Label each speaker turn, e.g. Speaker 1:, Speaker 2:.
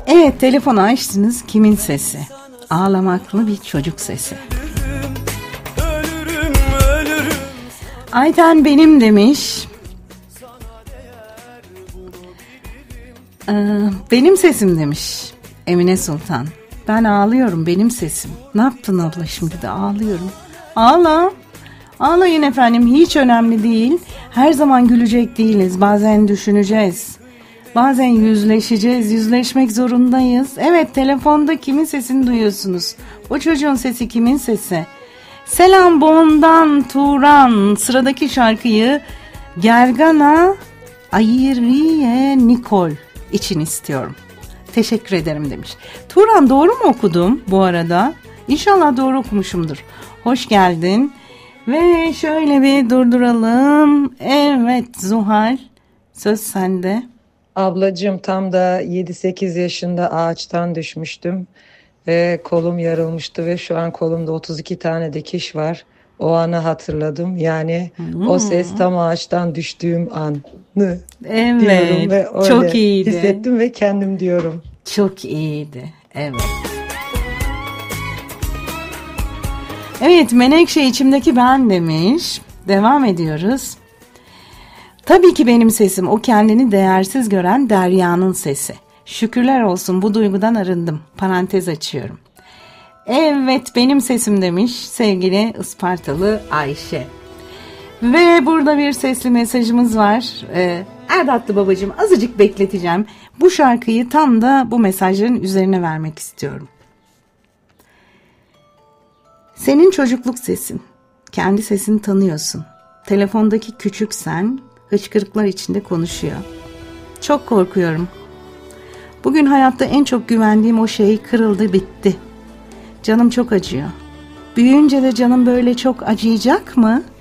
Speaker 1: Evet, telefonu açtınız. Kimin sesi? Ağlamaklı bir çocuk sesi. Ayten benim demiş. Benim sesim demiş Emine Sultan. Ben ağlıyorum, benim sesim. Ne yaptın abla, şimdi de ağlıyorum. Ağla. Ağlayın efendim, hiç önemli değil. Her zaman gülecek değiliz. Bazen düşüneceğiz. Bazen yüzleşeceğiz. Yüzleşmek zorundayız. Evet, telefonda kimin sesini duyuyorsunuz? O çocuğun sesi kimin sesi? Selam Bon'dan Turan. Sıradaki şarkıyı Gergana Ayriye Nikol için istiyorum. Teşekkür ederim demiş. Turan, doğru mu okudum bu arada? İnşallah doğru okumuşumdur. Hoş geldin. Ve şöyle bir durduralım. Evet Zuhal, söz sende.
Speaker 2: Ablacığım, tam da 7-8 yaşında ağaçtan düşmüştüm ve kolum yarılmıştı ve şu an kolumda 32 tane dikiş var. O anı hatırladım. Yani o ses tam ağaçtan düştüğüm anı diyorum ve öyle
Speaker 1: çok iyiydi.
Speaker 2: Hissettim ve kendim diyorum.
Speaker 1: Çok iyiydi. Evet. Evet, Menekşe içimdeki ben demiş. Devam ediyoruz. Tabii ki benim sesim, o kendini değersiz gören Derya'nın sesi. Şükürler olsun, bu duygudan arındım. Parantez açıyorum. Evet, benim sesim demiş sevgili Ispartalı Ayşe. Ve burada bir sesli mesajımız var. Erdatlı babacığım, azıcık bekleteceğim. Bu şarkıyı tam da bu mesajların üzerine vermek istiyorum. Senin çocukluk sesin. Kendi sesini tanıyorsun. Telefondaki küçük sen hıçkırıklar içinde konuşuyor. Çok korkuyorum. Bugün hayatta en çok güvendiğim o şey kırıldı, bitti. Canım çok acıyor. Büyüyünce de canım böyle çok acıyacak mı?